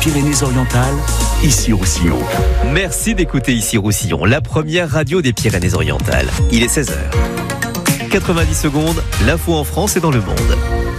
Pyrénées-Orientales, ici Roussillon. Merci d'écouter ici Roussillon, la première radio des Pyrénées-Orientales. Il est 16h. 90 secondes, l'info en France et dans le monde.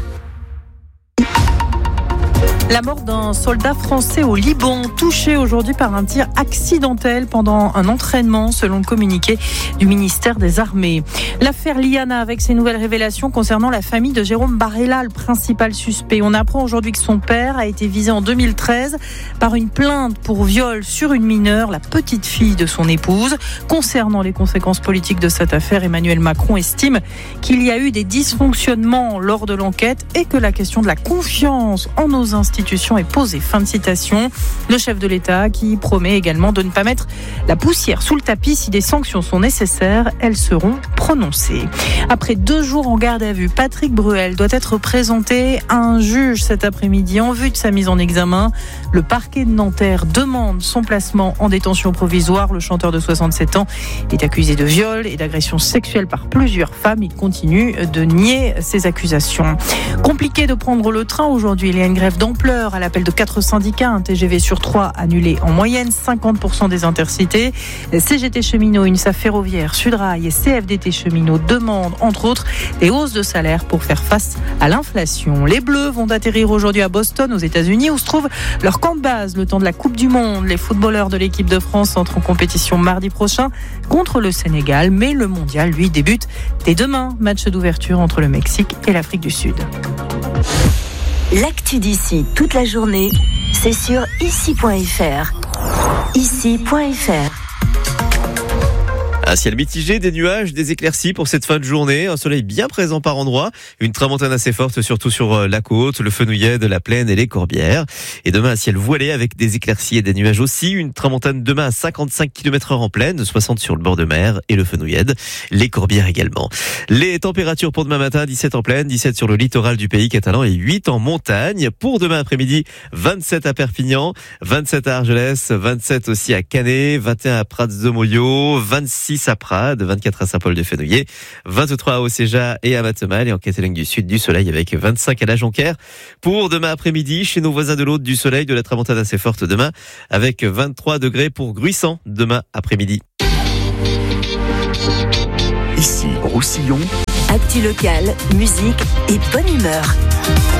La mort d'un soldat français au Liban, touché aujourd'hui par un tir accidentel pendant un entraînement, selon le communiqué du ministère des Armées. L'affaire Liana avec ses nouvelles révélations concernant la famille de Jérôme Barella, le principal suspect. On apprend aujourd'hui que son père a été visé en 2013 par une plainte pour viol sur une mineure, la petite fille de son épouse. Concernant les conséquences politiques de cette affaire, Emmanuel Macron estime qu'il y a eu des dysfonctionnements lors de l'enquête et que la question de la confiance en nos institutions est posée. Fin de citation. Le chef de l'État qui promet également de ne pas mettre la poussière sous le tapis si des sanctions sont nécessaires, elles seront prononcées. Après 2 jours en garde à vue, Patrick Bruel doit être présenté à un juge cet après-midi en vue de sa mise en examen. Le parquet de Nanterre demande son placement en détention provisoire. Le chanteur de 67 ans est accusé de viol et d'agression sexuelle par plusieurs femmes. Il continue de nier ces accusations. Compliqué de prendre le train aujourd'hui. Il y a une grève d'ampleur à l'appel de 4 syndicats. Un TGV sur 3 annulé en moyenne, 50% des intercités. CGT Cheminots, UNSA Ferroviaire, Sudrail et CFDT Cheminots demandent entre autres des hausses de salaire pour faire face à l'inflation. Les Bleus vont atterrir aujourd'hui à Boston aux États-Unis où se trouve leur camp de base le temps de la Coupe du Monde. Les footballeurs de l'équipe de France entrent en compétition mardi prochain contre le Sénégal, mais le mondial lui débute dès demain. Match d'ouverture entre le Mexique et l'Afrique du Sud. L'actu d'ici toute la journée, c'est sur ici.fr. Ici.fr. Un ciel mitigé, des nuages, des éclaircies pour cette fin de journée. Un soleil bien présent par endroits. Une tramontane assez forte, surtout sur la côte, le Fenouillet, de la Plaine et les Corbières. Et demain, un ciel voilé avec des éclaircies et des nuages aussi. Une tramontane demain à 55 km/h en plaine, 60 sur le bord de mer et le Fenouillet. Les Corbières également. Les températures pour demain matin, 17 en plaine, 17 sur le littoral du pays catalan et 8 en montagne. Pour demain après-midi, 27 à Perpignan, 27 à Argelès, 27 aussi à Canet, 21 à Prats-de-Mollio, 26 à Prades, 24 à Saint-Paul-de-Fenouillet, 23 à Océja et à Matemal et en Catalogne du Sud du soleil avec 25 à la Jonquère. Pour demain après-midi, chez nos voisins de l'autre du soleil, de la tramontane assez forte demain avec 23 degrés pour Gruissant demain après-midi. Ici Roussillon. Actu locale, musique et bonne humeur.